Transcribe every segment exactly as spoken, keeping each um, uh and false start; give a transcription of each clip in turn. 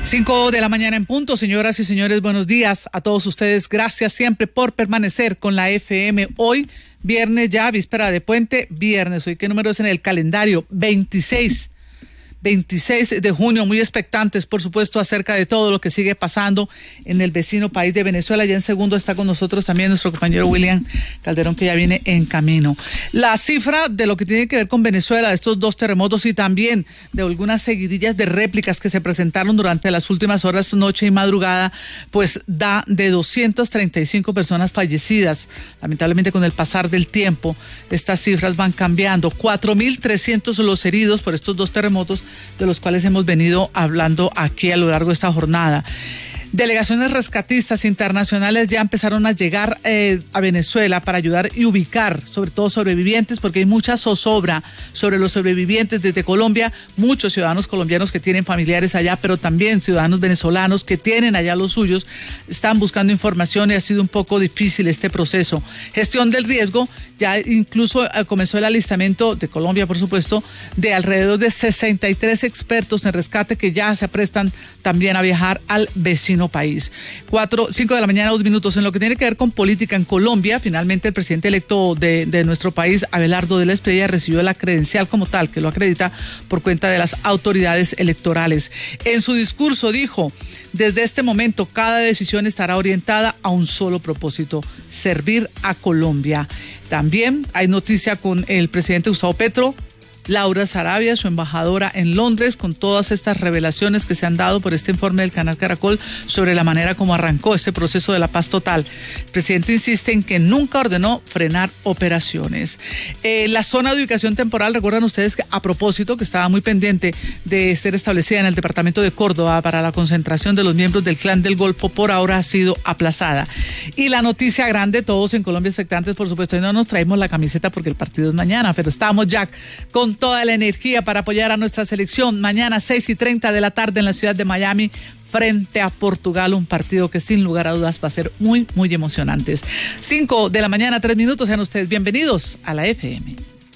Cinco de la mañana en punto, señoras y señores, buenos días a todos ustedes. Gracias siempre por permanecer con la F M. Hoy, viernes ya, víspera de puente, viernes. Hoy, ¿qué número es en el calendario? veintiséis. veintiséis de junio, muy expectantes, por supuesto, acerca de todo lo que sigue pasando en el vecino país de Venezuela. Ya en segundo está con nosotros también nuestro compañero William Calderón, que ya viene en camino. La cifra de lo que tiene que ver con Venezuela, de estos dos terremotos y también de algunas seguidillas de réplicas que se presentaron durante las últimas horas, noche y madrugada, pues da de doscientas treinta y cinco personas fallecidas. Lamentablemente, con el pasar del tiempo, estas cifras van cambiando. cuatro mil trescientos los heridos por estos dos terremotos, de los cuales hemos venido hablando aquí a lo largo de esta jornada. Delegaciones rescatistas internacionales ya empezaron a llegar eh, a Venezuela para ayudar y ubicar, sobre todo sobrevivientes, porque hay mucha zozobra sobre los sobrevivientes desde Colombia, muchos ciudadanos colombianos que tienen familiares allá, pero también ciudadanos venezolanos que tienen allá los suyos, están buscando información y ha sido un poco difícil este proceso. Gestión del riesgo, ya incluso eh, comenzó el alistamiento de Colombia, por supuesto, de alrededor de sesenta y tres expertos en rescate que ya se aprestan también a viajar al vecino país. Cuatro, cinco de la mañana, dos minutos. En lo que tiene que ver con política en Colombia, finalmente el presidente electo de, de nuestro país, Abelardo de la Espriella, recibió la credencial como tal, que lo acredita por cuenta de las autoridades electorales. En su discurso dijo: desde este momento cada decisión estará orientada a un solo propósito: servir a Colombia. También hay noticia con el presidente Gustavo Petro, Laura Sarabia, su embajadora en Londres, con todas estas revelaciones que se han dado por este informe del canal Caracol sobre la manera como arrancó este proceso de la paz total. El presidente insiste en que nunca ordenó frenar operaciones. Eh, la zona de ubicación temporal, recuerdan ustedes que a propósito que estaba muy pendiente de ser establecida en el departamento de Córdoba para la concentración de los miembros del Clan del Golfo, por ahora ha sido aplazada. Y la noticia grande, todos en Colombia expectantes, por supuesto, y no nos traemos la camiseta porque el partido es mañana, pero estamos ya con toda la energía para apoyar a nuestra selección. Mañana seis y treinta de la tarde en la ciudad de Miami, frente a Portugal, un partido que sin lugar a dudas va a ser muy, muy emocionante. Cinco de la mañana, tres minutos, sean ustedes bienvenidos a la F M.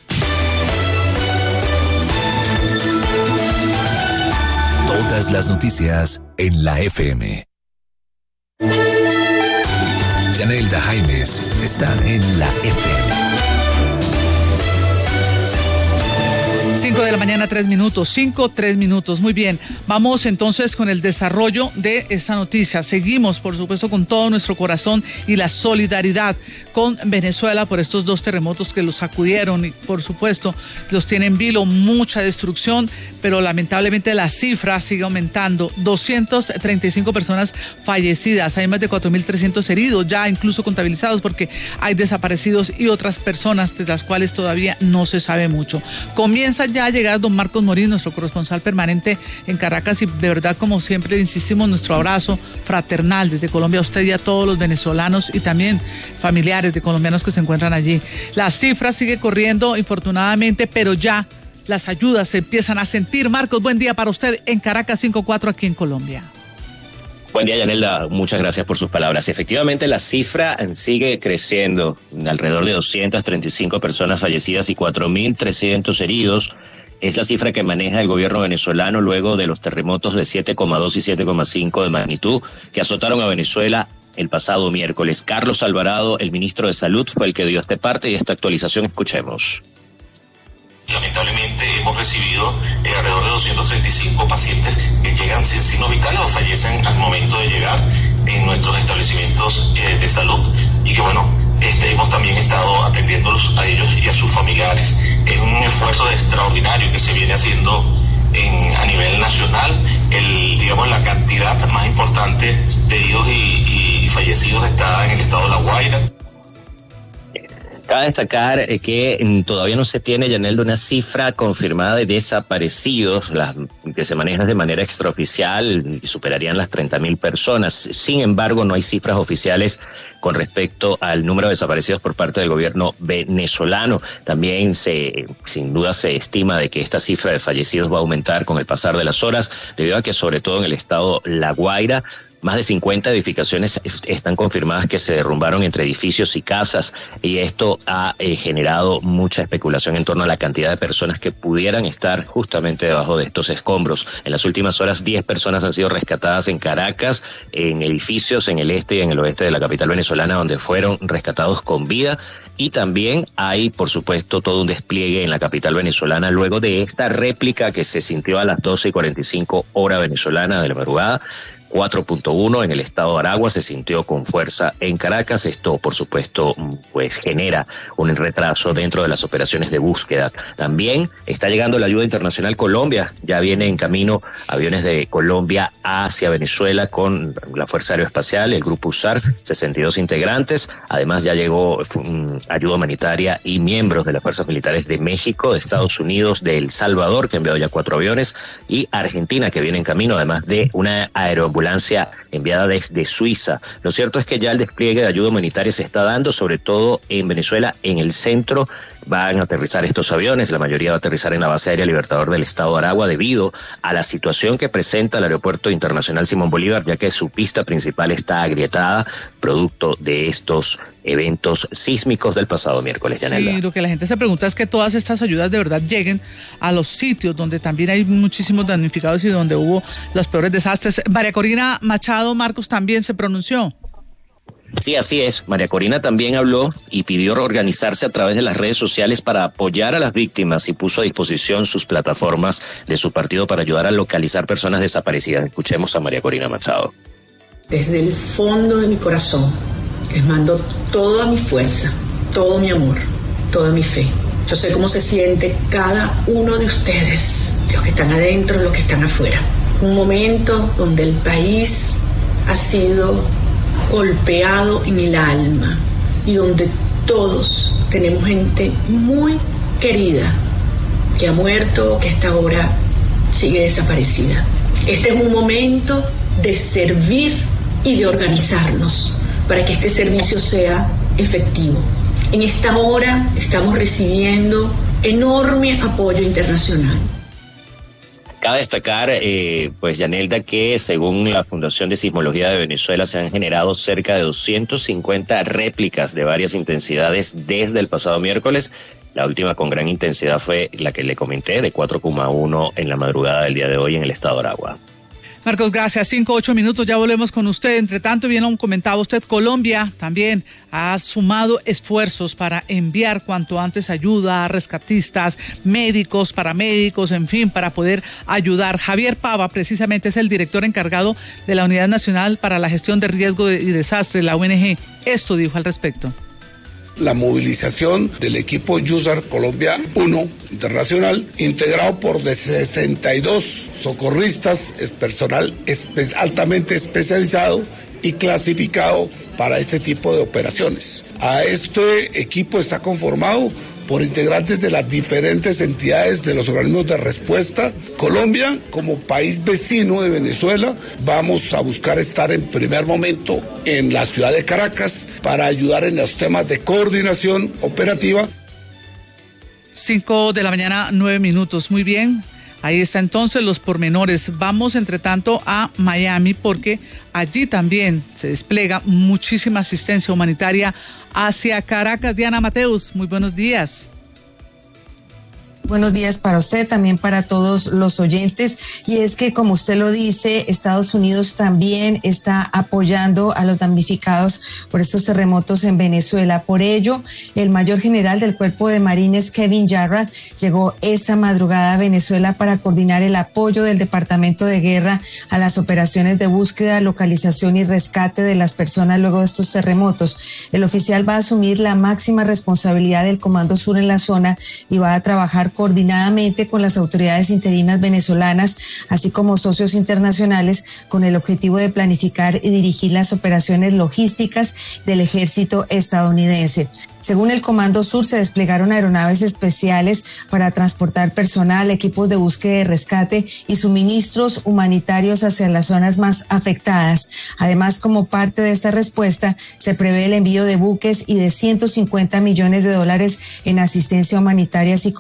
Todas las noticias en la F M. Yanelda Jaimes está en la F M. Cinco de la mañana, tres minutos, cinco, tres minutos. Muy bien, vamos entonces con el desarrollo de esta noticia. Seguimos, por supuesto, con todo nuestro corazón y la solidaridad con Venezuela por estos dos terremotos que los sacudieron y, por supuesto, los tiene en vilo, mucha destrucción, pero lamentablemente la cifra sigue aumentando. doscientas treinta y cinco personas fallecidas, hay más de cuatro mil trescientos heridos, ya incluso contabilizados, porque hay desaparecidos y otras personas de las cuales todavía no se sabe mucho. Comienza ya a llegar don Marcos Morín, nuestro corresponsal permanente en Caracas, y de verdad, como siempre insistimos, nuestro abrazo fraternal desde Colombia a usted y a todos los venezolanos y también familiares de colombianos que se encuentran allí. La cifra sigue corriendo, infortunadamente, pero ya las ayudas se empiezan a sentir. Marcos, buen día para usted en Caracas cinco cuatro aquí en Colombia. Buen día, Yanelda. Muchas gracias por sus palabras. Efectivamente, la cifra sigue creciendo. Alrededor de doscientas treinta y cinco personas fallecidas y cuatro mil trescientos heridos. Es la cifra que maneja el gobierno venezolano luego de los terremotos de siete coma dos y siete coma cinco de magnitud que azotaron a Venezuela el pasado miércoles. Carlos Alvarado, el ministro de Salud, fue el que dio este parte y esta actualización. Escuchemos. Lamentablemente hemos recibido eh, alrededor de doscientos treinta y cinco pacientes que llegan sin signos vitales o fallecen al momento de llegar en nuestros establecimientos eh, de salud, y que bueno, este, hemos también estado atendiéndolos a ellos y a sus familiares. Es un esfuerzo extraordinario que se viene haciendo en, a nivel nacional. El, digamos, la cantidad más importante de heridos y, y fallecidos está en el estado de La Guaira. Cabe destacar eh, que mm, todavía no se tiene, Yanelda, una cifra confirmada de desaparecidos, las que se manejan de manera extraoficial y superarían las treinta mil personas. Sin embargo, no hay cifras oficiales con respecto al número de desaparecidos por parte del gobierno venezolano. También se, sin duda se estima de que esta cifra de fallecidos va a aumentar con el pasar de las horas, debido a que sobre todo en el estado La Guaira Más de cincuenta edificaciones están confirmadas que se derrumbaron entre edificios y casas, y esto ha eh, generado mucha especulación en torno a la cantidad de personas que pudieran estar justamente debajo de estos escombros. En las últimas horas, diez personas han sido rescatadas en Caracas, en edificios en el este y en el oeste de la capital venezolana, donde fueron rescatados con vida. Y también hay, por supuesto, todo un despliegue en la capital venezolana luego de esta réplica que se sintió a las doce y cuarenta y cinco hora venezolana de la madrugada. cuatro punto uno en el estado de Aragua se sintió con fuerza en Caracas. Esto, por supuesto, pues genera un retraso dentro de las operaciones de búsqueda. También está llegando la ayuda internacional. Colombia ya viene en camino aviones de Colombia hacia Venezuela con la Fuerza Aeroespacial, el Grupo U S A R, sesenta y dos integrantes. Además ya llegó um, ayuda humanitaria y miembros de las fuerzas militares de México, de Estados Unidos, de El Salvador, que ha enviado ya cuatro aviones, y Argentina, que viene en camino, además de una aeroambulancia enviada desde Suiza. Lo cierto es que ya el despliegue de ayuda humanitaria se está dando, sobre todo en Venezuela, en el centro. Van a aterrizar estos aviones, la mayoría va a aterrizar en la base aérea Libertador del estado de Aragua debido a la situación que presenta el aeropuerto internacional Simón Bolívar, ya que su pista principal está agrietada, producto de estos eventos sísmicos del pasado miércoles. Yanela. Sí, lo que la gente se pregunta es que todas estas ayudas de verdad lleguen a los sitios donde también hay muchísimos damnificados y donde hubo los peores desastres. María Corina Machado Marcos también se pronunció. Sí, así es. María Corina también habló y pidió organizarse a través de las redes sociales para apoyar a las víctimas y puso a disposición sus plataformas de su partido para ayudar a localizar personas desaparecidas. Escuchemos a María Corina Machado. Desde el fondo de mi corazón les mando toda mi fuerza, todo mi amor, toda mi fe. Yo sé cómo se siente cada uno de ustedes, los que están adentro, los que están afuera. Un momento donde el país ha sido golpeado en el alma y donde todos tenemos gente muy querida que ha muerto o que hasta ahora sigue desaparecida. Este es un momento de servir y de organizarnos para que este servicio sea efectivo. En esta hora estamos recibiendo enorme apoyo internacional. Cabe destacar, eh, pues, Yanelda, que según la Fundación de Sismología de Venezuela se han generado cerca de doscientas cincuenta réplicas de varias intensidades desde el pasado miércoles. La última con gran intensidad fue la que le comenté, de cuatro coma uno en la madrugada del día de hoy en el estado de Aragua. Marcos, gracias. Cinco, ocho minutos, ya volvemos con usted. Entre tanto, bien lo comentaba usted, Colombia también ha sumado esfuerzos para enviar cuanto antes ayuda a rescatistas, médicos, paramédicos, en fin, para poder ayudar. Javier Pava, precisamente, es el director encargado de la Unidad Nacional para la Gestión de Riesgo y Desastre, la U N G. Esto dijo al respecto. La movilización del equipo U S A R Colombia uno internacional, integrado por de sesenta y dos socorristas, es personal espe- altamente especializado y clasificado para este tipo de operaciones. A este equipo está conformado por integrantes de las diferentes entidades de los organismos de respuesta. Colombia, como país vecino de Venezuela, vamos a buscar estar en primer momento en la ciudad de Caracas para ayudar en los temas de coordinación operativa. Cinco de la mañana, nueve minutos. Muy bien. Ahí está entonces los pormenores. Vamos, entre tanto, a Miami porque allí también se despliega muchísima asistencia humanitaria hacia Caracas. Diana Mateus, muy buenos días. Buenos días para usted, también para todos los oyentes. Y es que, como usted lo dice, Estados Unidos también está apoyando a los damnificados por estos terremotos en Venezuela. Por ello, el mayor general del Cuerpo de Marines, Kevin Yarrad, llegó esta madrugada a Venezuela para coordinar el apoyo del Departamento de Guerra a las operaciones de búsqueda, localización y rescate de las personas luego de estos terremotos. El oficial va a asumir la máxima responsabilidad del Comando Sur en la zona y va a trabajar coordinadamente con las autoridades interinas venezolanas, así como socios internacionales, con el objetivo de planificar y dirigir las operaciones logísticas del ejército estadounidense. Según el Comando Sur, se desplegaron aeronaves especiales para transportar personal, equipos de búsqueda y rescate y suministros humanitarios hacia las zonas más afectadas. Además, como parte de esta respuesta, se prevé el envío de buques y de ciento cincuenta millones de dólares en asistencia humanitaria, así como equipos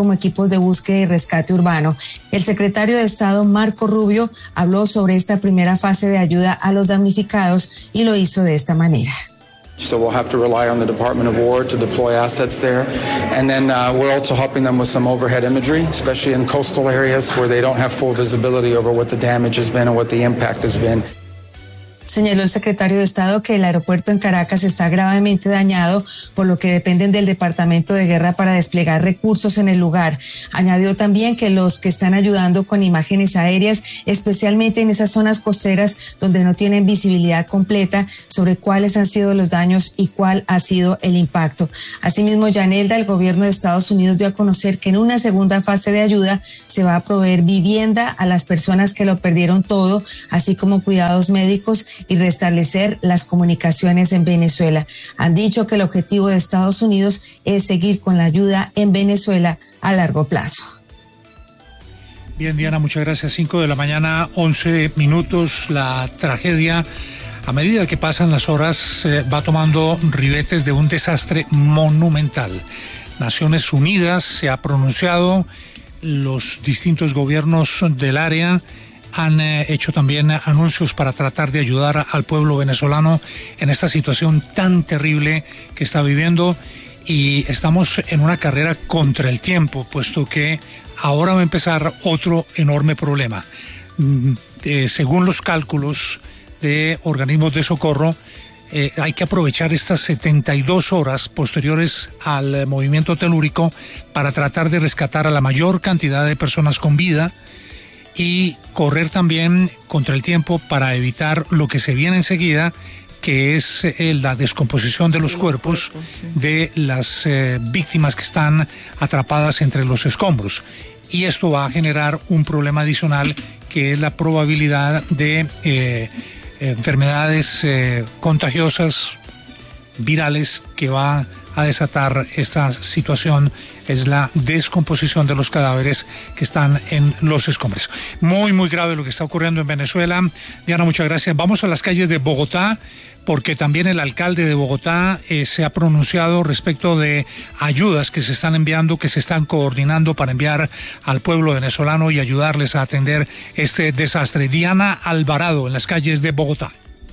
equipos de búsqueda y rescate urbano. El secretario de Estado, Marco Rubio, habló sobre esta primera fase de ayuda a los damnificados y lo hizo de esta manera. So we'll have to rely on the Department of War to deploy assets there. And then uh, we're also helping them with some overhead imagery, especially in coastal areas where they don't have full visibility over what the damage has been and what the impact has been. Señaló el secretario de Estado que el aeropuerto en Caracas está gravemente dañado, por lo que dependen del Departamento de Guerra para desplegar recursos en el lugar. Añadió también que los que están ayudando con imágenes aéreas, especialmente en esas zonas costeras donde no tienen visibilidad completa sobre cuáles han sido los daños y cuál ha sido el impacto. Asimismo, Yanelda, el gobierno de Estados Unidos dio a conocer que en una segunda fase de ayuda se va a proveer vivienda a las personas que lo perdieron todo, así como cuidados médicos y restablecer las comunicaciones en Venezuela. Han dicho que el objetivo de Estados Unidos es seguir con la ayuda en Venezuela a largo plazo. Bien, Diana, muchas gracias. Cinco de la mañana, once minutos. La tragedia, a medida que pasan las horas, eh, va tomando ribetes de un desastre monumental. Naciones Unidas se ha pronunciado, los distintos gobiernos del área han eh, hecho también anuncios para tratar de ayudar al pueblo venezolano en esta situación tan terrible que está viviendo, y estamos en una carrera contra el tiempo, puesto que ahora va a empezar otro enorme problema. Eh, según los cálculos de organismos de socorro, eh, hay que aprovechar estas setenta y dos horas posteriores al movimiento telúrico para tratar de rescatar a la mayor cantidad de personas con vida y correr también contra el tiempo para evitar lo que se viene enseguida, que es eh, la descomposición de los, de los cuerpos, cuerpos sí. de las eh, víctimas que están atrapadas entre los escombros. Y esto va a generar un problema adicional, que es la probabilidad de eh, enfermedades eh, contagiosas, virales, que va a desatar esta situación. Es la descomposición de los cadáveres que están en los escombros. Muy, muy grave lo que está ocurriendo en Venezuela. Diana, muchas gracias. Vamos a las calles de Bogotá, porque también el alcalde de Bogotá eh, se ha pronunciado respecto de ayudas que se están enviando, que se están coordinando para enviar al pueblo venezolano y ayudarles a atender este desastre. Diana Alvarado, en las calles de Bogotá.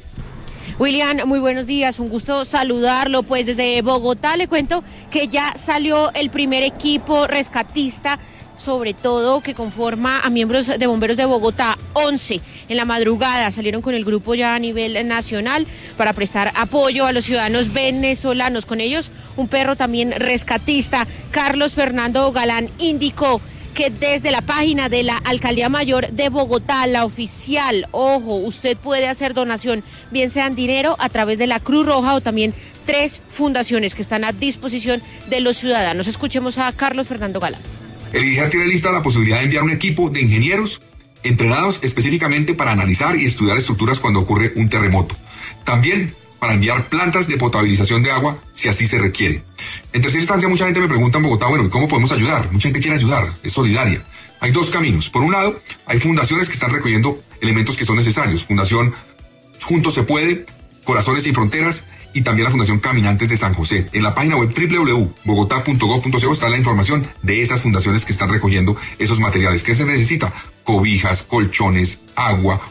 William, muy buenos días, un gusto saludarlo. Pues desde Bogotá le cuento que ya salió el primer equipo rescatista, sobre todo que conforma a miembros de bomberos de Bogotá, once. En la madrugada salieron con el grupo ya a nivel nacional para prestar apoyo a los ciudadanos venezolanos. Con ellos un perro también rescatista. Carlos Fernando Galán indicó que desde la página de la Alcaldía Mayor de Bogotá, la oficial, ojo, usted puede hacer donación, bien sea en dinero a través de la Cruz Roja o también tres fundaciones que están a disposición de los ciudadanos. Escuchemos a Carlos Fernando Galán. El I D I G E R tiene lista la posibilidad de enviar un equipo de ingenieros entrenados específicamente para analizar y estudiar estructuras cuando ocurre un terremoto. También para enviar plantas de potabilización de agua si así se requiere. En tercera instancia, mucha gente me pregunta en Bogotá, bueno, ¿y cómo podemos ayudar? Mucha gente quiere ayudar, es solidaria. Hay dos caminos. Por un lado, hay fundaciones que están recogiendo elementos que son necesarios. Fundación Juntos se puede, Corazones sin Fronteras y también la Fundación Caminantes de San José. En la página web doble u doble u doble u punto bogotá punto gov punto co está la información de esas fundaciones que están recogiendo esos materiales. ¿Qué se necesita? Cobijas, colchones, agua.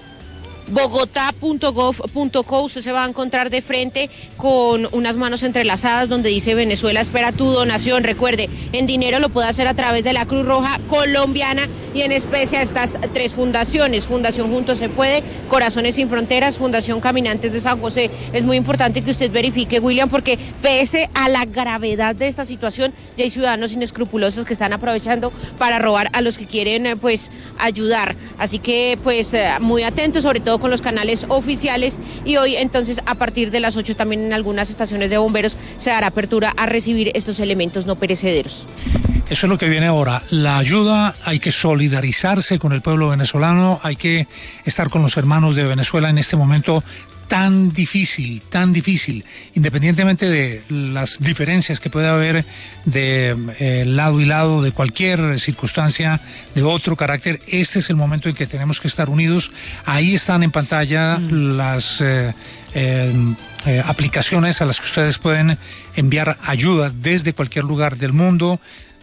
bogotá punto gov punto co, usted se va a encontrar de frente con unas manos entrelazadas donde dice Venezuela espera tu donación. Recuerde, en dinero lo puede hacer a través de la Cruz Roja colombiana y en especie a estas tres fundaciones: Fundación Juntos se puede, Corazones sin Fronteras, Fundación Caminantes de San José. Es muy importante que usted verifique, William, porque pese a la gravedad de esta situación, ya hay ciudadanos inescrupulosos que están aprovechando para robar a los que quieren pues ayudar. Así que pues muy atentos, sobre todo con los canales oficiales, y hoy entonces a partir de las ocho también en algunas estaciones de bomberos se dará apertura a recibir estos elementos no perecederos. Eso es lo que viene ahora, la ayuda. Hay que solidarizarse con el pueblo venezolano, hay que estar con los hermanos de Venezuela en este momento tan difícil, tan difícil, independientemente de las diferencias que pueda haber de eh, lado y lado, de cualquier circunstancia de otro carácter. Este es el momento en que tenemos que estar unidos. Ahí están en pantalla mm. las eh, eh, eh, aplicaciones a las que ustedes pueden enviar ayuda desde cualquier lugar del mundo,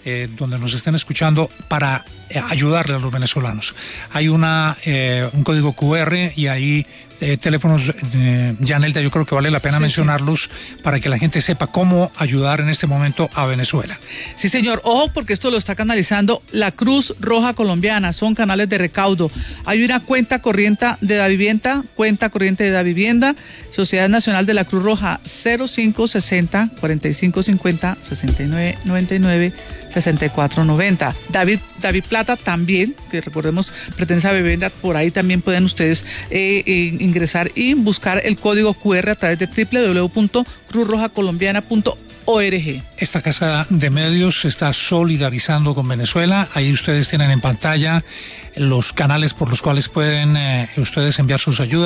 eh, donde nos estén escuchando para eh, ayudarle a los venezolanos. Hay una eh, un código cu erre y ahí eh, teléfonos, eh, Yanelda, yo creo que vale la pena sí, mencionarlos sí. para que la gente sepa cómo ayudar en este momento a Venezuela. Sí, señor. Ojo, porque esto lo está canalizando la Cruz Roja Colombiana. Son canales de recaudo. Hay una cuenta corriente de la vivienda, cuenta corriente de la vivienda, Sociedad Nacional de la Cruz Roja, cero cinco sesenta, cuarenta y cinco cincuenta, sesenta y nueve noventa y nueve, sesenta y cuatro noventa. David, David Plata también, que recordemos pertenece a vivienda, por ahí también pueden ustedes eh, eh, ingresar y buscar el código cu erre a través de doble u doble u doble u punto cruz roja colombiana punto org. Esta casa de medios se está solidarizando con Venezuela. Ahí ustedes tienen en pantalla los canales por los cuales pueden eh, ustedes enviar sus ayudas.